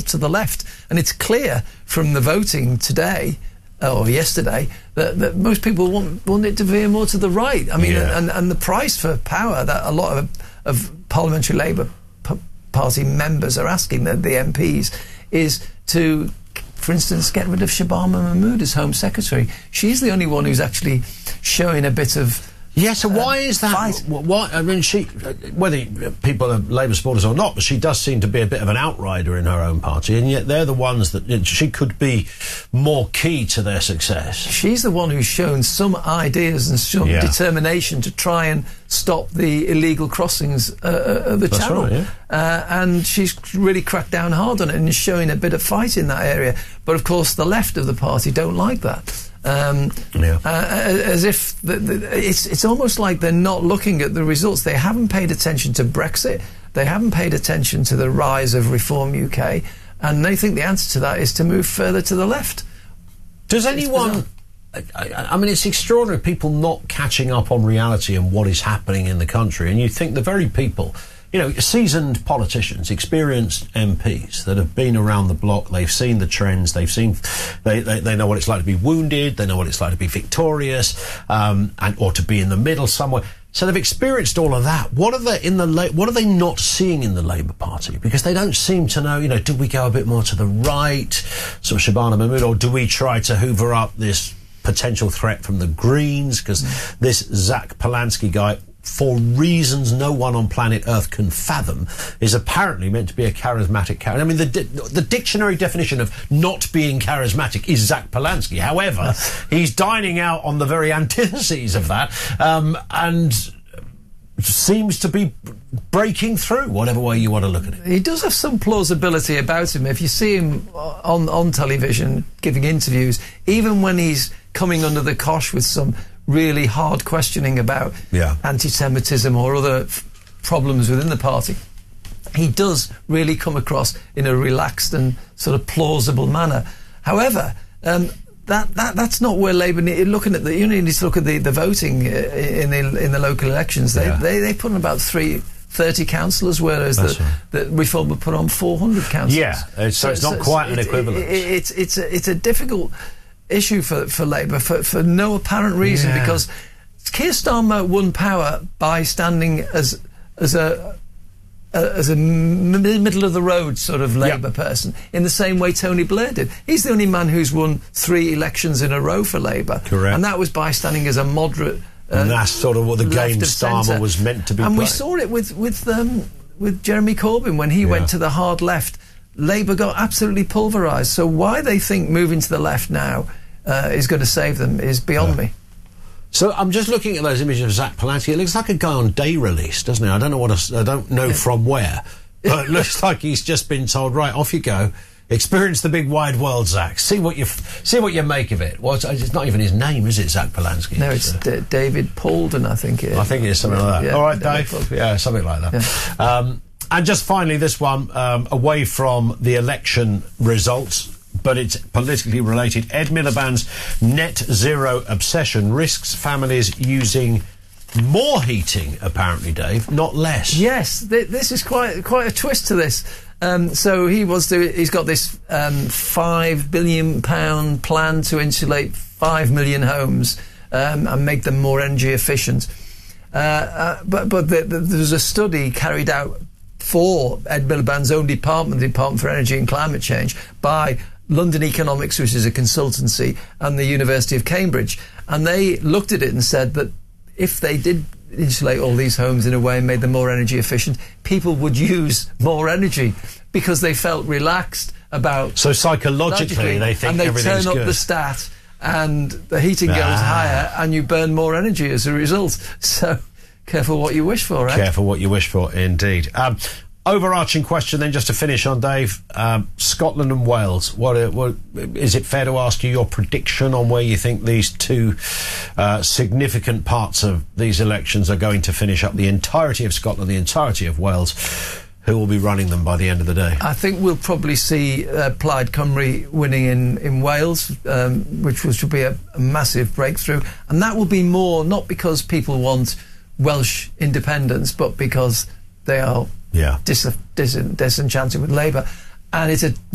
to the left. And it's clear from the voting today or yesterday that most people want it to veer more to the right. I mean, and the price for power that a lot of parliamentary Labour Party members are asking the MPs is to, for instance, get rid of Shabana Mahmood as Home Secretary. She's the only one who's actually showing a bit of so why is that? Why? I mean, whether people are Labour supporters or not, but she does seem to be a bit of an outrider in her own party, and yet they're the ones that she could be more key to their success. She's the one who's shown some ideas and some determination to try and stop the illegal crossings of the Channel. Right, and she's really cracked down hard on it and is showing a bit of fight in that area. But of course, the left of the party don't like that. As if it's almost like they're not looking at the results. They haven't paid attention to Brexit. They haven't paid attention to the rise of Reform UK, and they think the answer to that is to move further to the left. Does anyone? I mean, it's extraordinary, people not catching up on reality and what is happening in the country. And you think the very people, you know, seasoned politicians, experienced MPs that have been around the block, they've seen the trends, they've seen, they know what it's like to be wounded, they know what it's like to be victorious, or to be in the middle somewhere. So they've experienced all of that. What are they not seeing in the Labour Party? Because they don't seem to know, you know, do we go a bit more to the right, sort of Shabana Mahmood, or do we try to hoover up this potential threat from the Greens? Because this Zach Polanski guy, for reasons no one on planet Earth can fathom, is apparently meant to be a charismatic character. I mean, the dictionary definition of not being charismatic is Zach Polanski. However, he's dining out on the very antitheses of that, and seems to be breaking through, whatever way you want to look at it. He does have some plausibility about him. If you see him on television giving interviews, even when he's coming under the cosh with some really hard questioning about anti-Semitism or other problems within the party, he does really come across in a relaxed and sort of plausible manner. However, that's not where Labour looking at you need to look at the voting in the local elections. They put on about 30 councillors, whereas the Reform would put on 400 councillors. Yeah, so it's not quite an equivalent. It's a difficult issue for Labour for no apparent reason, because Keir Starmer won power by standing as a middle of the road sort of Labour person, in the same way Tony Blair did. He's the only man who's won 3 elections in a row for Labour. Correct. And that was by standing as a moderate. And that's sort of what the game Starmer was meant to be and playing. we saw it with Jeremy Corbyn when he went to the hard left. Labour got absolutely pulverised. So why they think moving to the left now is going to save them is beyond me. So I'm just looking at those images of Zach Polanski. It looks like a guy on day release, doesn't it? I don't know I don't know from where, but it looks like he's just been told, right, off you go, experience the big wide world, Zach. See what you make of it. Well, it's not even his name, is it, Zach Polanski? No, it's David Paulden, I think it is. I think it is something like that. Yeah, all right, Dave. Yeah, something like that. Yeah. And just finally, this one, away from the election results, but it's politically related. Ed Miliband's net zero obsession risks families using more heating, apparently, Dave, not less. Yes, this is quite a twist to this. So he's got this £5 billion plan to insulate 5 million homes and make them more energy efficient. But there's a study carried out for Ed Miliband's own department, the Department for Energy and Climate Change, by London Economics, which is a consultancy, and the University of Cambridge. And they looked at it and said that if they did insulate all these homes in a way and made them more energy efficient, people would use more energy because they felt relaxed about... So psychologically they think everything's good. And they turn up the stat and the heating goes higher and you burn more energy as a result. So careful what you wish for, right? Careful what you wish for, indeed. Overarching question then, just to finish on, Dave. Scotland and Wales. What is it fair to ask you your prediction on where you think these two significant parts of these elections are going to finish up? The entirety of Scotland, the entirety of Wales. Who will be running them by the end of the day? I think we'll probably see Plaid Cymru winning in Wales, which should be a massive breakthrough. And that will be more not because people want Welsh independence, but because they are disenchanted with Labour. And it's a